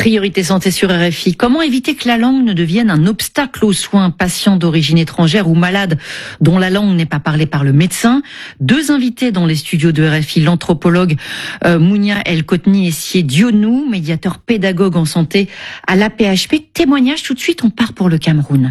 Priorité santé sur RFI. Comment éviter que la langue ne devienne un obstacle aux soins? Patients d'origine étrangère ou malades dont la langue n'est pas parlée par le médecin. Deux invités dans les studios de RFI, l'anthropologue Mounia El Kotni et Sié Dionou, médiateur pédagogue en santé à l'AP-HP. Témoignage tout de suite, on part pour le Cameroun.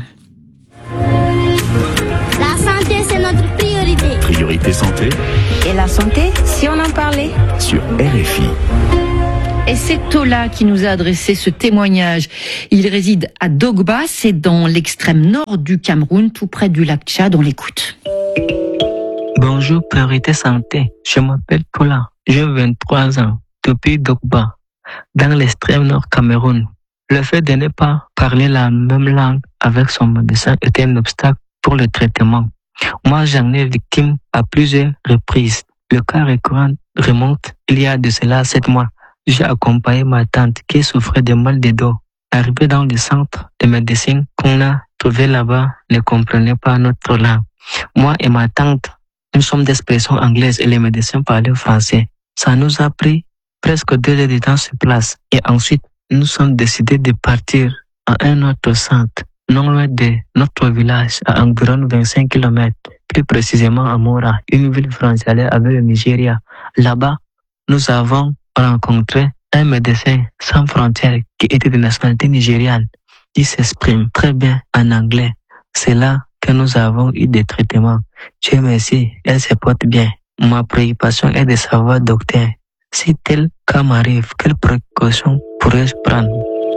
La santé, c'est notre priorité. Priorité santé. Et la santé, si on en parlait. Sur RFI. Et c'est Tola qui nous a adressé ce témoignage. Il réside à Dogba, c'est dans l'extrême nord du Cameroun, tout près du lac Tchad. On l'écoute. Bonjour, Priorité Santé. Je m'appelle Tola. J'ai 23 ans, depuis Dogba, dans l'extrême nord Cameroun. Le fait de ne pas parler la même langue avec son médecin était un obstacle pour le traitement. Moi, j'en ai victime à plusieurs reprises. Le cas récurrent remonte il y a de cela 7 mois. J'ai accompagné ma tante qui souffrait de mal de dos. Arrivé dans le centre de médecine qu'on a trouvé là-bas, ne comprenait pas notre langue. Moi et ma tante, nous sommes d'expression anglaise et les médecins parlaient français. Ça nous a pris presque 2 heures de temps sur place. Et ensuite, nous sommes décidés de partir à un autre centre, non loin de notre village, à environ 25 km, plus précisément à Mora, une ville frontalière avec le Nigeria. Là-bas, nous avons rencontré un médecin sans frontières qui était de nationalité nigériane. Il s'exprime très bien en anglais. C'est là que nous avons eu des traitements. Dieu merci, elle se porte bien. Ma préoccupation est de savoir, docteur, si tel cas m'arrive, quelles précautions pourrais-je prendre?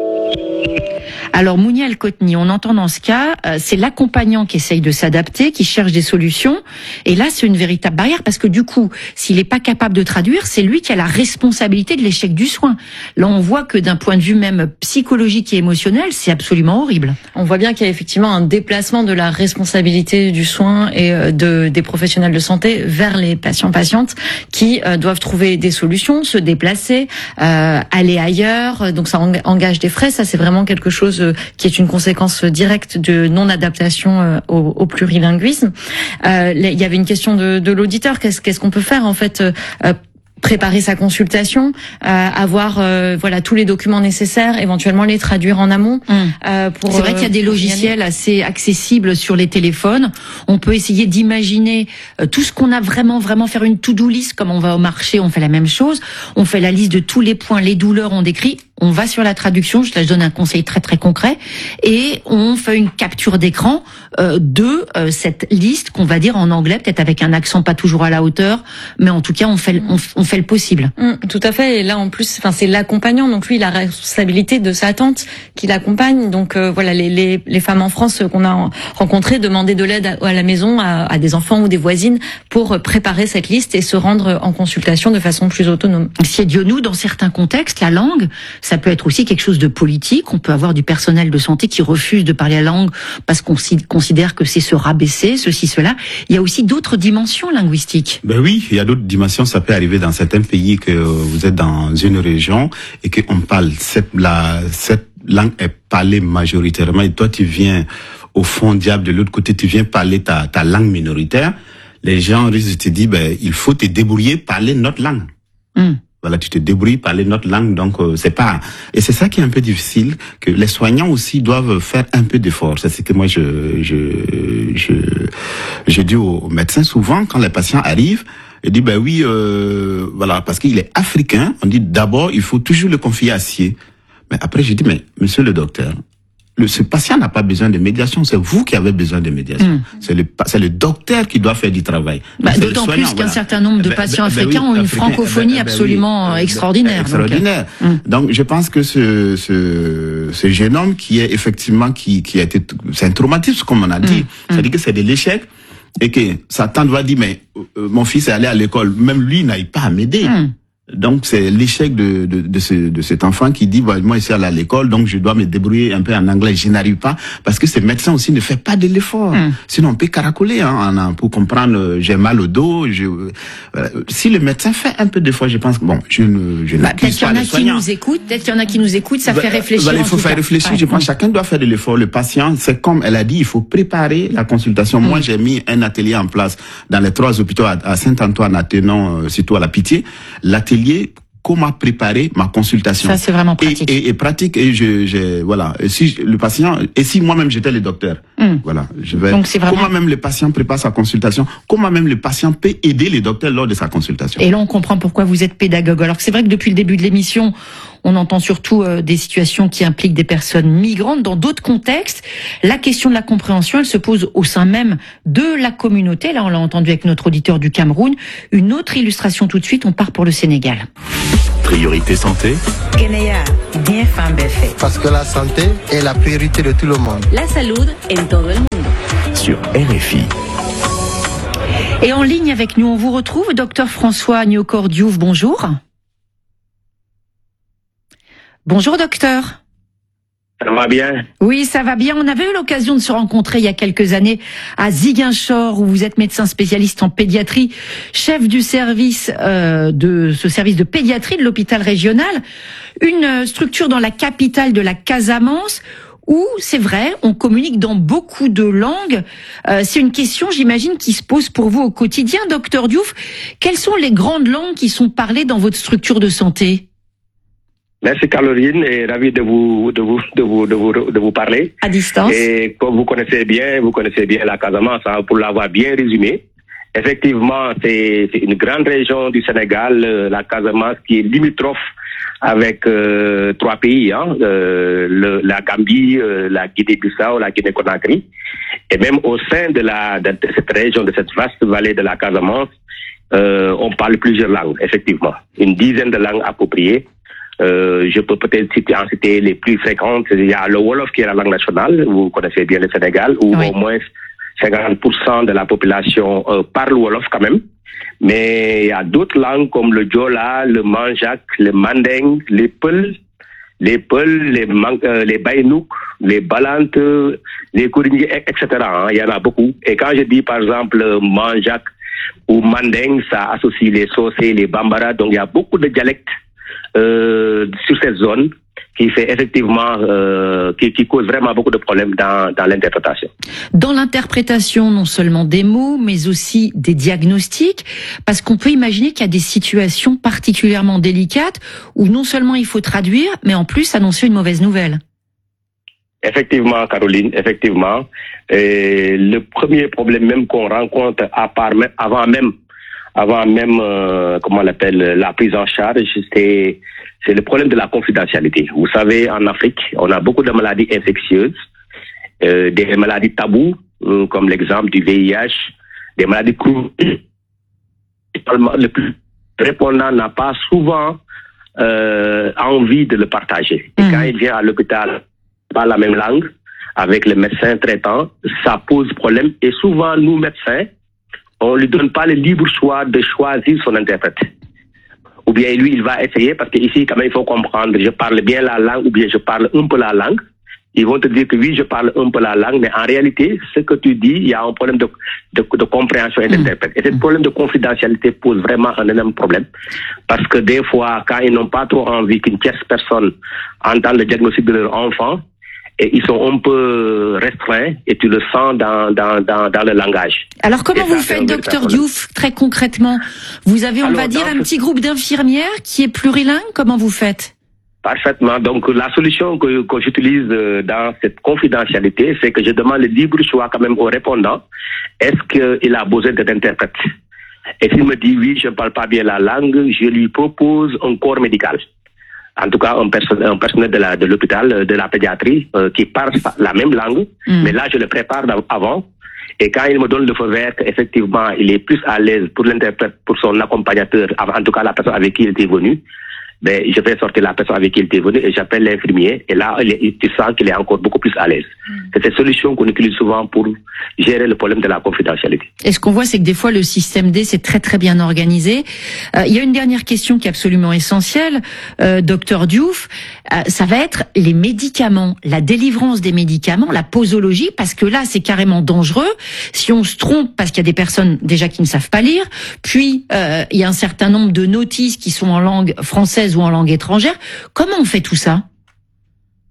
Alors Mounia El Kotni, on entend dans ce cas, c'est l'accompagnant qui essaye de s'adapter, qui cherche des solutions. Et là, c'est une véritable barrière parce que du coup, s'il n'est pas capable de traduire, c'est lui qui a la responsabilité de l'échec du soin. Là, on voit que d'un point de vue même psychologique et émotionnel, c'est absolument horrible. On voit bien qu'il y a effectivement un déplacement de la responsabilité du soin et des professionnels de santé vers les patients-patientes qui doivent trouver des solutions, se déplacer, aller ailleurs. Donc ça engage des frais. Ça, c'est vraiment quelque chose qui est une conséquence directe de non-adaptation au plurilinguisme. Il y avait une question de l'auditeur. Qu'est-ce qu'on peut faire en fait? Préparer sa consultation, avoir voilà tous les documents nécessaires, éventuellement les traduire en amont. C'est vrai qu'il y a des logiciels assez accessibles sur les téléphones. On peut essayer d'imaginer tout ce qu'on a vraiment faire une to-do list comme on va au marché, on fait la même chose. On fait la liste de tous les points, les douleurs, on décrit. On va sur la traduction, je donne un conseil très concret, et on fait une capture d'écran de cette liste qu'on va dire en anglais, peut-être avec un accent pas toujours à la hauteur, mais en tout cas on fait le possible. Tout à fait. Et là en plus, c'est l'accompagnant, donc lui il a la responsabilité de sa tante qui l'accompagne. Donc voilà, les femmes en France qu'on a rencontrées demandaient de l'aide à la maison à des enfants ou des voisines pour préparer cette liste et se rendre en consultation de façon plus autonome. Si Dionou, dans certains contextes, la langue, ça peut être aussi quelque chose de politique. On peut avoir du personnel de santé qui refuse de parler la langue parce qu'on considère que c'est se rabaisser, ceci, cela. Il y a aussi d'autres dimensions linguistiques. Ben oui, il y a d'autres dimensions. Ça peut arriver dans certains pays que vous êtes dans une région et qu'on parle cette langue est parlée majoritairement et toi tu viens au fond diable de l'autre côté, tu viens parler ta langue minoritaire. Les gens risquent de te dire il faut te débrouiller, parler notre langue. Voilà, tu te débrouilles, parler notre langue, donc c'est pas... Et c'est ça qui est un peu difficile, que les soignants aussi doivent faire un peu d'effort. C'est ce que moi je dis aux médecins souvent, quand les patients arrivent, ils disent oui, voilà, parce qu'il est africain, on dit d'abord, il faut toujours le confier à Sié. Mais après, je dis, mais monsieur le docteur, ce patient n'a pas besoin de médiation, c'est vous qui avez besoin de médiation. C'est le docteur qui doit faire du travail. D'autant plus qu'un certain nombre de patients africains ont une francophonie absolument extraordinaire. Extraordinaire. Donc je pense que ce jeune homme qui est effectivement qui a été, c'est un traumatisme comme on a dit. C'est-à-dire que c'est de l'échec et que sa tante va dire mais mon fils est allé à l'école, même lui n'arrive pas à m'aider. Donc c'est l'échec de cet enfant qui dit moi je suis allé à l'école donc je dois me débrouiller un peu en anglais, je n'arrive pas parce que ces médecins aussi ne font pas de l'effort. Sinon on peut caracoler pour comprendre j'ai mal au dos, si le médecin fait un peu d'effort, je pense que je n'accuse pas les soignants. Peut-être qu'il y en a qui nous écoutent, ça fait réfléchir. Il faut faire réfléchir, je pense que chacun doit faire de l'effort. Le patient, c'est comme elle a dit, il faut préparer la consultation. Moi j'ai mis un atelier en place dans les 3 hôpitaux à Saint-Antoine, à Tenon, surtout à la Pitié. L'atelier comment préparer ma consultation. Ça, c'est vraiment pratique. Et pratique. Et voilà. Et si le patient, et si moi-même j'étais le docteur, voilà, je vais. Donc, c'est vraiment... Comment même le patient prépare sa consultation, comment même le patient peut aider le docteur lors de sa consultation. Et là, on comprend pourquoi vous êtes pédagogue. Alors que c'est vrai que depuis le début de l'émission, on entend surtout des situations qui impliquent des personnes migrantes. Dans d'autres contextes, la question de la compréhension, elle se pose au sein même de la communauté. Là, on l'a entendu avec notre auditeur du Cameroun. Une autre illustration tout de suite, on part pour le Sénégal. Priorité santé. Kenya, bien fan BF. Parce que la santé est la priorité de tout le monde. La salud en todo el mundo. Sur RFI. Et en ligne avec nous, on vous retrouve, docteur François Nyokor Diouf, bonjour. Bonjour docteur. Ça va bien? Oui, ça va bien. On avait eu l'occasion de se rencontrer il y a quelques années à Ziguinchor, où vous êtes médecin spécialiste en pédiatrie, chef du service de ce service de pédiatrie de l'hôpital régional, une structure dans la capitale de la Casamance, où, c'est vrai, on communique dans beaucoup de langues. C'est une question, j'imagine, qui se pose pour vous au quotidien, docteur Diouf. Quelles sont les grandes langues qui sont parlées dans votre structure de santé? Merci Caroline, et ravi de vous parler. À distance. Et comme vous connaissez bien la Casamance, hein, pour l'avoir bien résumé. Effectivement, c'est une grande région du Sénégal, la Casamance, qui est limitrophe avec 3 pays, hein, la Gambie, la Guinée-Bissau, la Guinée-Conakry. Et même au sein de cette région, de cette vaste vallée de la Casamance, on parle plusieurs langues, effectivement. Une dizaine de langues appropriées. Je peux peut-être citer les plus fréquentes. Il y a le Wolof qui est la langue nationale, vous connaissez bien le Sénégal, où au moins 50% de la population parle Wolof quand même. Mais il y a d'autres langues comme le Diola, le Manjak, le Mandeng, les Peul, les Baïnouk, les Balantes, les Kouringi, etc. Hein, il y en a beaucoup. Et quand je dis par exemple Manjak ou Mandeng, ça associe les Socé, les Bambara. Donc il y a beaucoup de dialectes sur cette zone qui fait effectivement qui cause vraiment beaucoup de problèmes dans l'interprétation. Dans l'interprétation, non seulement des mots, mais aussi des diagnostics, parce qu'on peut imaginer qu'il y a des situations particulièrement délicates où non seulement il faut traduire, mais en plus annoncer une mauvaise nouvelle. Effectivement, Caroline, effectivement. Et le premier problème même qu'on rencontre avant même comment on l'appelle, la prise en charge, c'est le problème de la confidentialité. Vous savez, en Afrique, on a beaucoup de maladies infectieuses, des maladies taboues, comme l'exemple du VIH, des maladies chroniques. Le plus répondant n'a pas souvent envie de le partager. Et quand il vient à l'hôpital, pas la même langue, avec le médecin traitant, ça pose problème. Et souvent, nous, médecins, on ne lui donne pas le libre choix de choisir son interprète. Ou bien lui, il va essayer, parce qu'ici, quand même, il faut comprendre, je parle bien la langue, ou bien je parle un peu la langue. Ils vont te dire que oui, je parle un peu la langue, mais en réalité, ce que tu dis, il y a un problème de compréhension et d'interprète. Et ce problème de confidentialité pose vraiment un énorme problème. Parce que des fois, quand ils n'ont pas trop envie qu'une tierce personne entende le diagnostic de leur enfant, et ils sont un peu restreints, et tu le sens dans le langage. Alors comment vous faites, docteur Diouf, très concrètement? Vous avez, on va dire, un petit groupe d'infirmières qui est plurilingue. Comment vous faites? Parfaitement. Donc la solution que j'utilise dans cette confidentialité, c'est que je demande le libre choix quand même au répondant. Est-ce qu'il a besoin d'être interprète? Et s'il me dit oui, je ne parle pas bien la langue, je lui propose un corps médical. En tout cas, un personnel de l'hôpital, de la pédiatrie, qui parle la même langue. Mais là, je le prépare avant. Et quand il me donne le feu vert, effectivement, il est plus à l'aise pour l'interprète, pour son accompagnateur, en tout cas la personne avec qui il était venu. Ben, je fais sortir la personne avec qui il était venu et j'appelle l'infirmier. Et là, tu sens qu'il est encore beaucoup plus à l'aise. C'est cette solution qu'on utilise souvent pour gérer le problème de la confidentialité. Et ce qu'on voit, c'est que des fois, le système D, c'est très très bien organisé. Il y a une dernière question qui est absolument essentielle, docteur Diouf. Ça va être les médicaments, la délivrance des médicaments, la posologie, parce que là, c'est carrément dangereux. Si on se trompe, parce qu'il y a des personnes déjà qui ne savent pas lire, puis il y a un certain nombre de notices qui sont en langue française ou en langue étrangère. Comment on fait tout ça?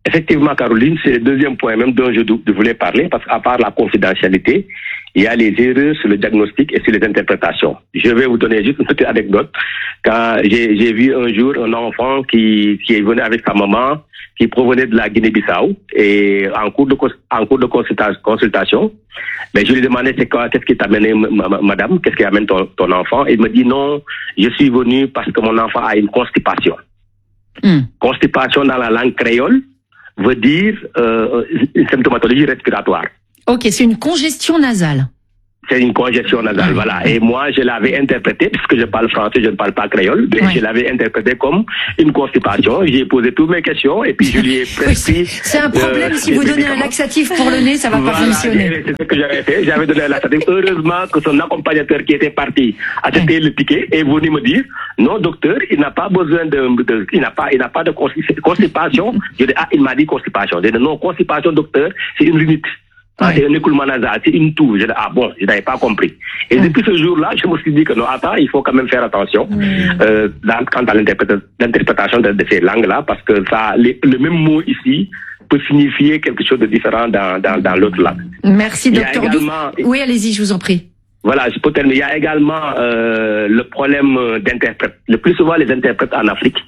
Effectivement, Caroline, c'est le deuxième point même dont je voulais parler, parce qu'à part la confidentialité, il y a les erreurs sur le diagnostic et sur les interprétations. Je vais vous donner juste une petite anecdote. Quand j'ai vu un jour un enfant qui est venu avec sa maman, qui provenait de la Guinée-Bissau, et en cours de consultation, mais je lui demandais qu'est-ce qui t'a amené, madame, qu'est-ce qui amène ton enfant? Et il me dit non, je suis venu parce que mon enfant a une constipation. Constipation dans la langue créole veut dire une symptomatologie respiratoire. Ok, c'est une congestion nasale. C'est une congestion nasale, voilà. Et moi, je l'avais interprété, puisque je parle français, je ne parle pas créole, mais je l'avais interprété comme une constipation. J'ai posé toutes mes questions et puis je lui ai prescrit... C'est un problème, si vous donnez un laxatif pour le nez, ça va pas fonctionner. C'est ce que j'avais fait. J'avais donné un laxatif. Heureusement que son accompagnateur qui était parti a acheté le ticket et est venu me dire, non, docteur, il n'a pas besoin il n'a pas de constipation. Je dis, il m'a dit constipation. Je dis, non, constipation, docteur, c'est une rhinite. C'est un écoulement nasal, c'est une toux. Je dis, je n'avais pas compris. Et depuis ce jour-là, je me suis dit que non, il faut quand même faire attention quant à l'interprétation de ces langues-là, parce que le même mot ici peut signifier quelque chose de différent dans l'autre langue. Merci, docteur. Oui, allez-y, je vous en prie. Voilà, je peux terminer. Il y a également le problème d'interprète. Le plus souvent, les interprètes en Afrique,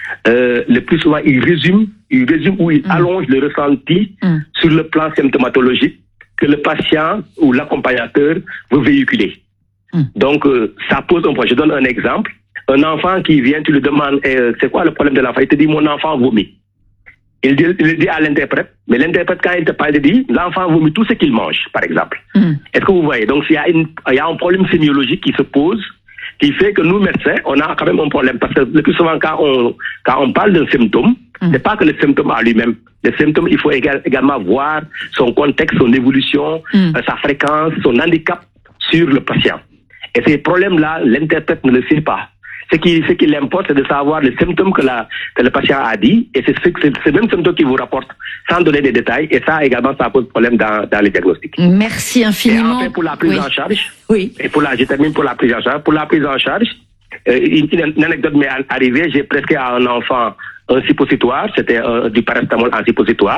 le plus souvent, ils résument ou ils allongent le ressenti sur le plan symptomatologique que le patient ou l'accompagnateur veut véhiculer. Donc, ça pose un problème. Je donne un exemple. Un enfant qui vient, tu lui demandes, c'est quoi le problème de l'enfant? Il te dit, mon enfant vomit. Il dit à l'interprète, mais l'interprète, quand il te parle, il dit, l'enfant vomit tout ce qu'il mange, par exemple. Est-ce que vous voyez? Donc, il y a un problème sémiologique qui se pose, qui fait que nous, médecins, on a quand même un problème. Parce que le plus souvent, quand on parle d'un symptôme, c'est pas que le symptôme à lui-même. Le symptôme, il faut également voir son contexte, son évolution, sa fréquence, son handicap sur le patient. Et ces problèmes-là, l'interprète ne le sait pas. Ce qui l'importe, c'est de savoir les symptômes que le patient a dit, et c'est ce même symptôme qui vous rapporte, sans donner des détails, et ça également, ça pose problème dans les diagnostics. Merci infiniment. Et enfin, pour la prise en charge, et je termine pour la prise en charge. Pour la prise en charge, une anecdote m'est arrivée, j'ai prescrit à un enfant un suppositoire, c'était du paracétamol en suppositoire,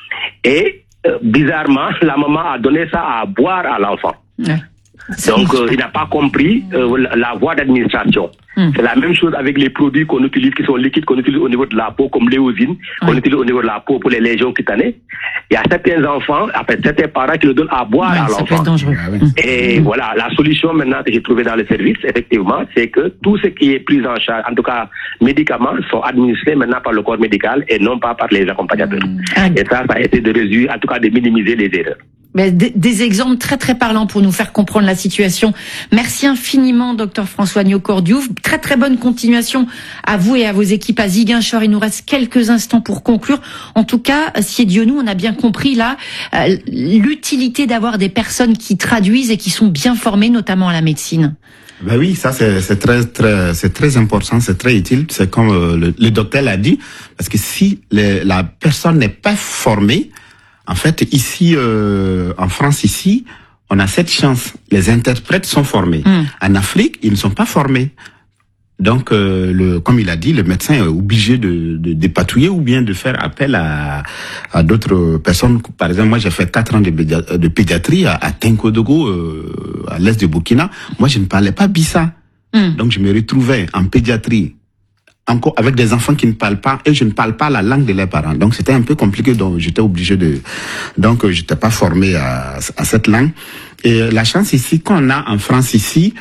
et bizarrement, la maman a donné ça à boire à l'enfant. Donc, il n'a pas compris la voie d'administration. C'est la même chose avec les produits qu'on utilise, qui sont liquides, qu'on utilise au niveau de la peau, comme l'éosine, qu'on utilise au niveau de la peau pour les lésions cutanées. Il y a certains enfants, certains parents qui le donnent à boire à l'enfant. C'est dangereux. Et voilà, la solution maintenant que j'ai trouvée dans le service, effectivement, c'est que tout ce qui est pris en charge, en tout cas médicaments, sont administrés maintenant par le corps médical et non pas par les accompagnateurs. Et ça a été de réduire, en tout cas de minimiser les erreurs. Mais des exemples très très parlants pour nous faire comprendre la situation. Merci infiniment, docteur François Niokor-Diouf. Très très bonne continuation à vous et à vos équipes à Ziguinchor. Il nous reste quelques instants pour conclure. En tout cas, si Dieu nous, on a bien compris là l'utilité d'avoir des personnes qui traduisent et qui sont bien formées, notamment à la médecine. Ben oui, ça c'est très important, c'est très utile. C'est comme le docteur l'a dit, parce que si la personne n'est pas formée, en fait, ici, en France, ici, on a cette chance. Les interprètes sont formés. En Afrique, ils ne sont pas formés. Donc, comme il a dit, le médecin est obligé de dépatouiller ou bien de faire appel à d'autres personnes. Par exemple, moi, j'ai fait 4 ans de pédiatrie à Tenkodogo, à l'est du Burkina. Moi, je ne parlais pas Bissa. Donc, je me retrouvais en pédiatrie encore avec des enfants qui ne parlent pas, et je ne parle pas la langue de leurs parents. Donc c'était un peu compliqué, donc j'étais obligé donc j'étais pas formé à cette langue. Et la chance ici qu'on a en France ici,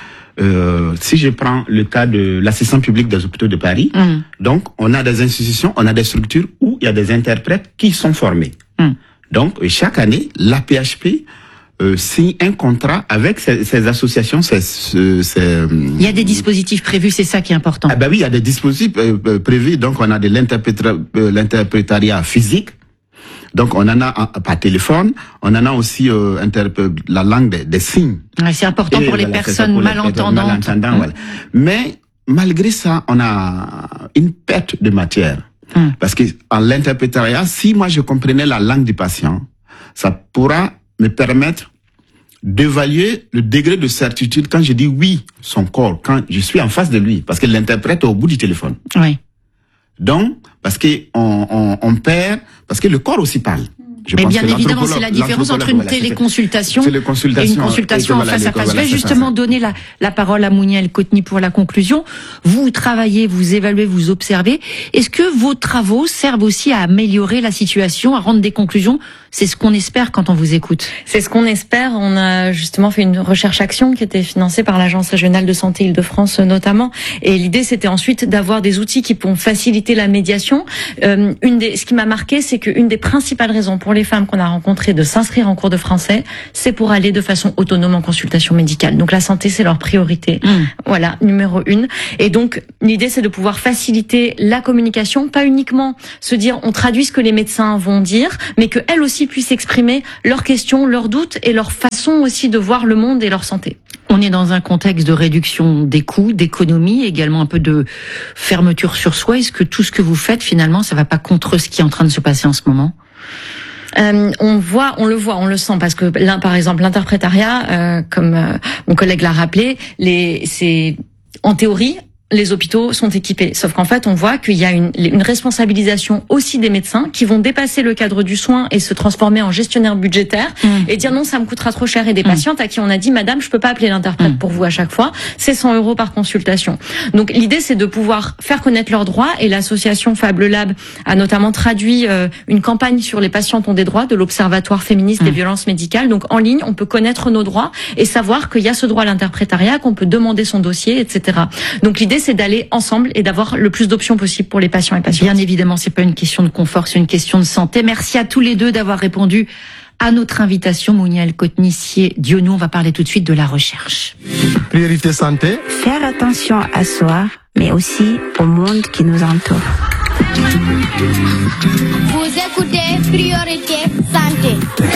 si je prends le cas de l'assistance publique des hôpitaux de Paris, donc on a des institutions, on a des structures où il y a des interprètes qui sont formés. Donc chaque année, l'AP-HP signe un contrat avec ces associations. Il y a des dispositifs prévus, c'est ça qui est important. Ah ben oui, il y a des dispositifs prévus. Donc on a de l'interprétariat physique. Donc on en a par téléphone. On en a aussi la langue des signes. Ouais, c'est important pour les personnes malentendantes. Voilà. Mais malgré ça, on a une perte de matière. Parce que en l'interprétariat, si moi je comprenais la langue du patient, ça pourra me permettre d'évaluer le degré de certitude quand je dis oui, son corps, quand je suis en face de lui, parce que l'interprète est au bout du téléphone. Oui. Donc, parce que on perd, parce que le corps aussi parle. Mais bien évidemment, c'est la différence entre une téléconsultation et une consultation en face à face. Je vais justement donner la parole à Mouniel Kotni pour la conclusion. Vous travaillez, vous évaluez, vous observez. Est-ce que vos travaux servent aussi à améliorer la situation, à rendre des conclusions? C'est ce qu'on espère quand on vous écoute. C'est ce qu'on espère. On a justement fait une recherche-action qui était financée par l'Agence régionale de santé Île-de-France notamment. Et l'idée, c'était ensuite d'avoir des outils qui pourront faciliter la médiation. Ce qui m'a marqué, c'est qu'une des principales raisons pour les femmes qu'on a rencontrées de s'inscrire en cours de français, c'est pour aller de façon autonome en consultation médicale. Donc la santé, c'est leur priorité. Voilà, numéro 1. Et donc l'idée, c'est de pouvoir faciliter la communication, pas uniquement se dire on traduit ce que les médecins vont dire, mais que elles aussi puissent exprimer leurs questions, leurs doutes et leur façon aussi de voir le monde et leur santé. On est dans un contexte de réduction des coûts, d'économie, également un peu de fermeture sur soi. Est-ce que tout ce que vous faites, finalement, ça va pas contre ce qui est en train de se passer en ce moment? On le sent parce que là, par exemple, l'interprétariat, comme mon collègue l'a rappelé, c'est en théorie. Les hôpitaux sont équipés. Sauf qu'en fait, on voit qu'il y a une responsabilisation aussi des médecins qui vont dépasser le cadre du soin et se transformer en gestionnaire budgétaire et dire non, ça me coûtera trop cher. Et des patientes à qui on a dit, madame, je peux pas appeler l'interprète pour vous à chaque fois. C'est 100 € par consultation. Donc, l'idée, c'est de pouvoir faire connaître leurs droits et l'association Fable Lab a notamment traduit une campagne sur les patientes ont des droits de l'Observatoire féministe des violences médicales. Donc, en ligne, on peut connaître nos droits et savoir qu'il y a ce droit à l'interprétariat, qu'on peut demander son dossier, etc. Donc, l'idée, c'est d'aller ensemble et d'avoir le plus d'options possibles pour les patients et patientes. Bien évidemment, c'est pas une question de confort, c'est une question de santé. Merci à tous les deux d'avoir répondu à notre invitation. Mouniel Kotni Dionou, on va parler tout de suite de la recherche. Priorité santé. Faire attention à soi, mais aussi au monde qui nous entoure. Vous écoutez Priorité Santé.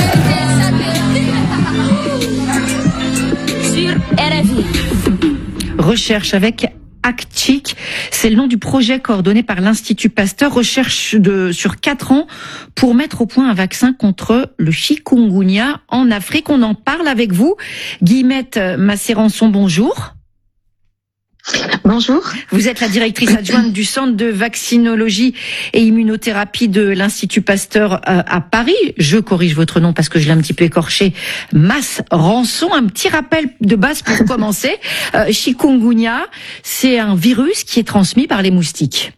Sur RFI. Recherche avec ACTCHIC, c'est le nom du projet coordonné par l'Institut Pasteur, recherche sur 4 ans pour mettre au point un vaccin contre le chikungunya en Afrique. On en parle avec vous. Guillemette Massérançon, bonjour. Bonjour. Vous êtes la directrice adjointe du Centre de vaccinologie et immunothérapie de l'Institut Pasteur à Paris. Je corrige votre nom parce que je l'ai un petit peu écorché. Massérançon, un petit rappel de base pour commencer. Chikungunya, c'est un virus qui est transmis par les moustiques.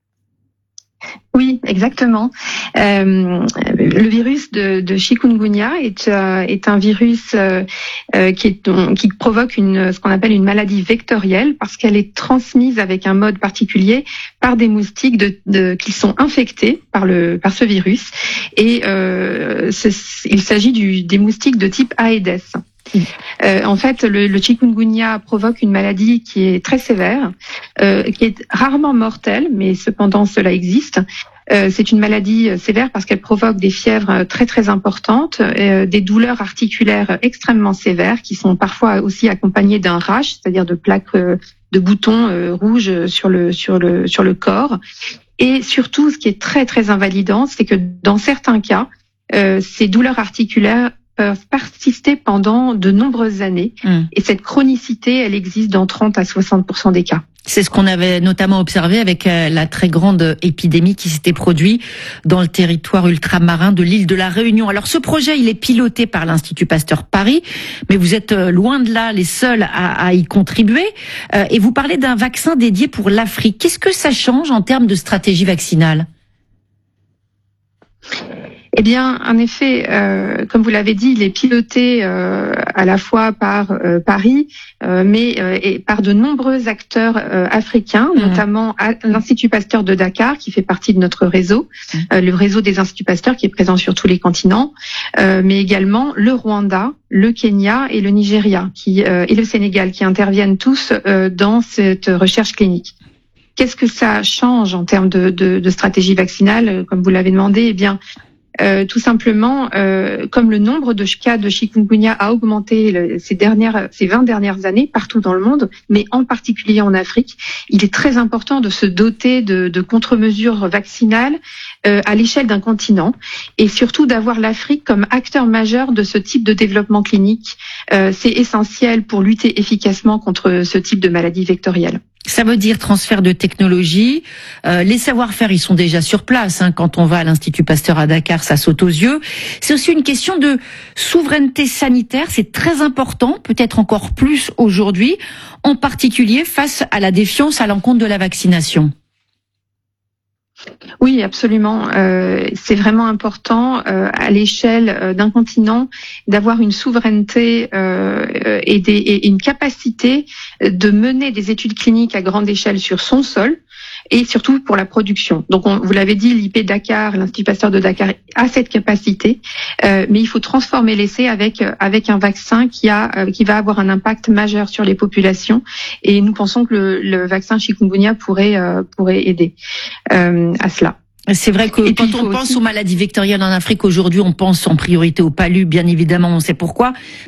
Oui, exactement. Le virus de chikungunya est un virus qui provoque ce qu'on appelle une maladie vectorielle parce qu'elle est transmise avec un mode particulier par des moustiques qui sont infectés par ce virus et il s'agit des moustiques de type Aedes. En fait, le chikungunya provoque une maladie qui est très sévère, qui est rarement mortelle, mais cependant cela existe. C'est une maladie sévère parce qu'elle provoque des fièvres très très importantes, des douleurs articulaires extrêmement sévères qui sont parfois aussi accompagnées d'un rash, c'est-à-dire de plaques de boutons rouges sur le corps. Et surtout, ce qui est très très invalidant, c'est que dans certains cas, ces douleurs articulaires peuvent persister pendant de nombreuses années. Et cette chronicité, elle existe dans 30 à 60% des cas. C'est ce qu'on avait notamment observé avec la très grande épidémie qui s'était produite dans le territoire ultramarin de l'île de la Réunion. Alors ce projet, il est piloté par l'Institut Pasteur Paris, mais vous êtes loin de là les seuls à y contribuer. Et vous parlez d'un vaccin dédié pour l'Afrique. Qu'est-ce que ça change en termes de stratégie vaccinale ? Eh bien, en effet, comme vous l'avez dit, il est piloté à la fois par Paris, mais par de nombreux acteurs africains, notamment l'Institut Pasteur de Dakar, qui fait partie de notre réseau, le réseau des Instituts Pasteur qui est présent sur tous les continents, mais également le Rwanda, le Kenya et le Nigeria, et le Sénégal, qui interviennent tous dans cette recherche clinique. Qu'est-ce que ça change en termes de stratégie vaccinale, comme vous l'avez demandé ? Eh bien, tout simplement, comme le nombre de cas de chikungunya a augmenté ces 20 dernières années partout dans le monde, mais en particulier en Afrique, il est très important de se doter de contre-mesures vaccinales à l'échelle d'un continent et surtout d'avoir l'Afrique comme acteur majeur de ce type de développement clinique. C'est essentiel pour lutter efficacement contre ce type de maladie vectorielle. Ça veut dire transfert de technologie. Les savoir-faire, ils sont déjà sur place. Quand on va à l'Institut Pasteur à Dakar, ça saute aux yeux. C'est aussi une question de souveraineté sanitaire. C'est très important, peut-être encore plus aujourd'hui, en particulier face à la défiance à l'encontre de la vaccination. Oui, absolument. C'est vraiment important à l'échelle d'un continent d'avoir une souveraineté et une capacité de mener des études cliniques à grande échelle sur son sol et surtout pour la production. Donc, vous l'avez dit, l'IP Dakar, l'Institut Pasteur de Dakar a cette capacité, mais il faut transformer l'essai avec un vaccin qui va avoir un impact majeur sur les populations. Et nous pensons que le vaccin chikungunya pourrait aider à cela. C'est vrai que quand on pense aux maladies vectorielles en Afrique aujourd'hui, on pense en priorité au palu, bien évidemment, on sait pourquoi.